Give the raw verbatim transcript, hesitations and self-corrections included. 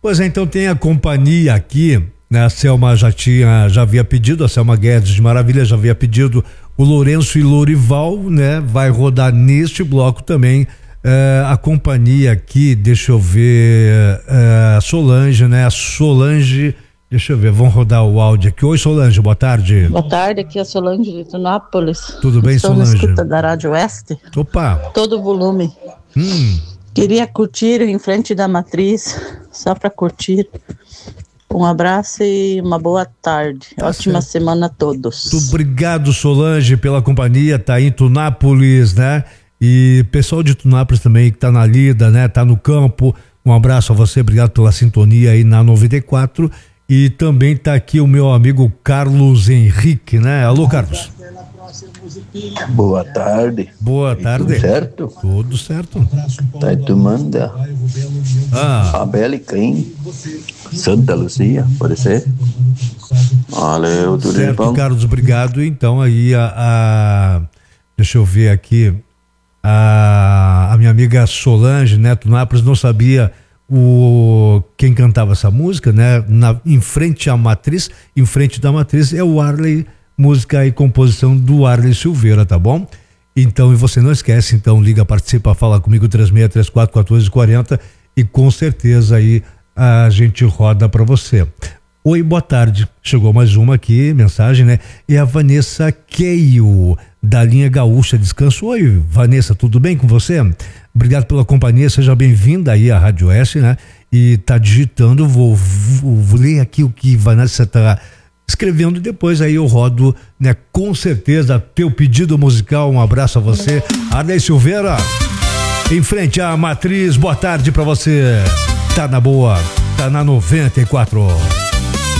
Pois é, então tem a companhia aqui, né? A Selma já tinha, já havia pedido, a Selma Guedes de Maravilha já havia pedido, o Lourenço e Lourival, né? Vai rodar neste bloco também eh, a companhia aqui, deixa eu ver, eh, a Solange, né? A Solange, deixa eu ver, vamos rodar o áudio aqui. Oi, Solange, boa tarde. Boa tarde, aqui é a Solange de Tunápolis. Tudo bem, Estou Solange? na escuta da Rádio Oeste. Opa. Todo o volume. Hum. Queria curtir em frente da matriz, só para curtir. Um abraço e uma boa tarde. Tá Ótima certo. Semana a todos. Muito obrigado, Solange, pela companhia. Tá em Tunápolis, né? E pessoal de Tunápolis também que tá na lida, né? Tá no campo. Um abraço a você, obrigado pela sintonia aí na noventa e quatro. E também tá aqui o meu amigo Carlos Henrique, né? Alô, Carlos. Boa tarde. Boa tarde. Tudo certo? Tudo certo. Tá, tu manda. Ah. Abel e Caim. Santa Luzia, pode ser? Valeu, tudo certo, bom? Carlos, obrigado. Então aí a, a deixa eu ver aqui a, a minha amiga Solange, né? Tunápolis não sabia o quem cantava essa música, né? Na, em frente à matriz, em frente da matriz é o Arley, música e composição do Arley Silveira, tá bom? Então, e você não esquece, então liga, participa, fala comigo três seis três quatro, um quatro quatro zero e com certeza aí a gente roda para você. Oi, boa tarde. Chegou mais uma aqui, mensagem, né? É a Vanessa Keio, da linha Gaúcha Descanso. Oi, Vanessa, tudo bem com você? Obrigado pela companhia, seja bem-vinda aí à Rádio Oeste, né? E tá digitando, vou, vou, vou ler aqui o que Vanessa tá escrevendo e depois aí eu rodo, né? Com certeza, teu pedido musical, um abraço a você. Arley Silveira, em frente à matriz, boa tarde pra você. Tá na boa, tá na noventa e quatro.